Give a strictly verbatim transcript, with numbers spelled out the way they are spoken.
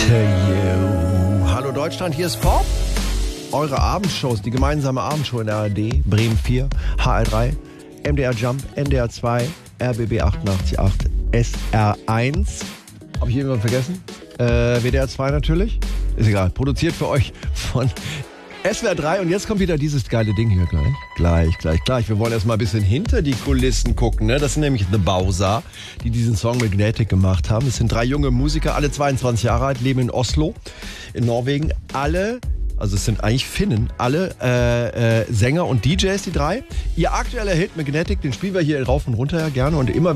you. Hallo Deutschland, hier ist Pop. Eure Abendshows, die gemeinsame Abendshow in der A R D, Bremen vier, H R drei, M D R Jump, N D R zwei, R B B achtundachtzig Komma acht, S R eins. Habe ich irgendjemanden vergessen? Äh, W D R zwei natürlich. Ist egal. Produziert für euch von S W R drei. Und jetzt kommt wieder dieses geile Ding hier gleich. Gleich, gleich, gleich. Wir wollen erstmal ein bisschen hinter die Kulissen gucken. Ne? Das sind nämlich The Bowser, die diesen Song Magnetic gemacht haben. Es sind drei junge Musiker, alle zweiundzwanzig Jahre alt, leben in Oslo, in Norwegen. Alle, also es sind eigentlich Finnen, alle äh, äh, Sänger und D Js, die drei. Ihr aktueller Hit Magnetic, den spielen wir hier rauf und runter ja gerne. Und immer